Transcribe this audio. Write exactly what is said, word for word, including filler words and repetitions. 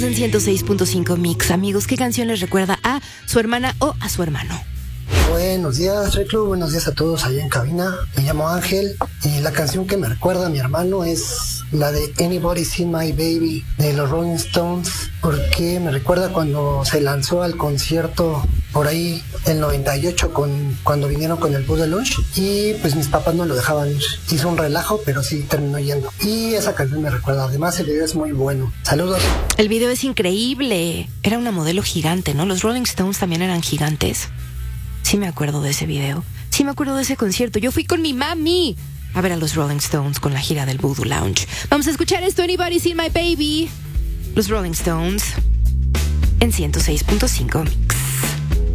En ciento seis punto cinco Mix. Amigos, ¿qué canción les recuerda a su hermana o a su hermano? Buenos días, Red Club. Buenos días a todos allá en cabina. Me llamo Ángel y la canción que me recuerda a mi hermano es la de Anybody Seen My Baby de los Rolling Stones, porque me recuerda cuando se lanzó al concierto por ahí el noventa y ocho con, cuando vinieron con el bus de lunch y pues mis papás no lo dejaban ir. Hizo un relajo, pero sí terminó yendo. Y esa canción me recuerda. Además, el video es muy bueno. Saludos. El video es increíble. Era una modelo gigante, ¿no? Los Rolling Stones también eran gigantes. Sí me acuerdo de ese video. Sí me acuerdo de ese concierto. Yo fui con mi mami a ver a los Rolling Stones con la gira del Voodoo Lounge. Vamos a escuchar esto, Anybody Seen My Baby. Los Rolling Stones en ciento seis punto cinco Mix.